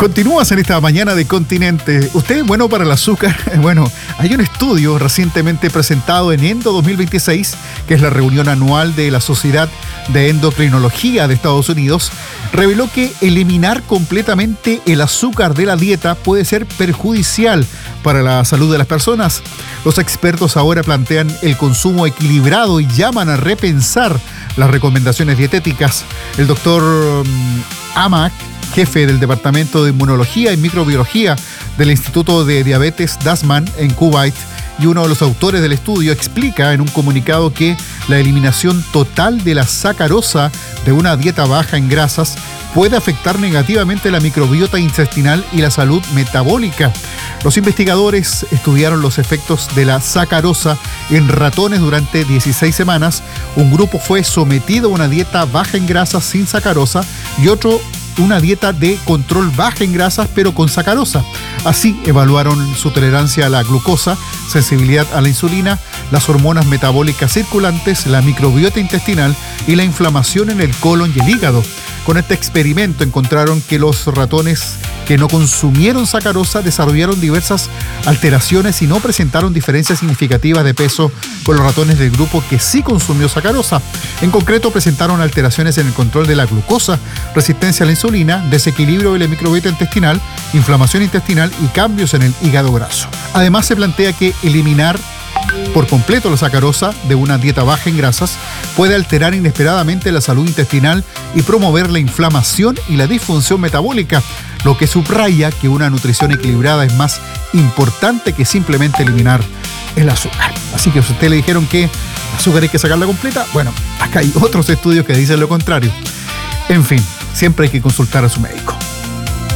Continúas en esta mañana de Continente. ¿Usted es bueno para el azúcar? Bueno, hay un estudio recientemente presentado en Endo 2026, que es la reunión anual de la Sociedad de Endocrinología de Estados Unidos, reveló que eliminar completamente el azúcar de la dieta puede ser perjudicial para la salud de las personas. Los expertos ahora plantean el consumo equilibrado y llaman a repensar las recomendaciones dietéticas. El doctor Amak, jefe del Departamento de Inmunología y Microbiología del Instituto de Diabetes Dasman en Kuwait y uno de los autores del estudio, explica en un comunicado que la eliminación total de la sacarosa de una dieta baja en grasas puede afectar negativamente la microbiota intestinal y la salud metabólica. Los investigadores estudiaron los efectos de la sacarosa en ratones durante 16 semanas. Un grupo fue sometido a una dieta baja en grasas sin sacarosa y otro una dieta de control baja en grasas pero con sacarosa. Así evaluaron su tolerancia a la glucosa, sensibilidad a la insulina, las hormonas metabólicas circulantes, la microbiota intestinal y la inflamación en el colon y el hígado. Con este experimento encontraron que los ratones que no consumieron sacarosa desarrollaron diversas alteraciones y no presentaron diferencias significativas de peso con los ratones del grupo que sí consumió sacarosa. En concreto, presentaron alteraciones en el control de la glucosa, resistencia a la insulina, desequilibrio de la microbiota intestinal, inflamación intestinal y cambios en el hígado graso. Además, se plantea que eliminar por completo la sacarosa de una dieta baja en grasas puede alterar inesperadamente la salud intestinal y promover la inflamación y la disfunción metabólica, lo que subraya que una nutrición equilibrada es más importante que simplemente eliminar el azúcar. Así que si a usted le dijeron que el azúcar hay que sacarla completa, bueno, acá hay otros estudios que dicen lo contrario. En fin, siempre hay que consultar a su médico.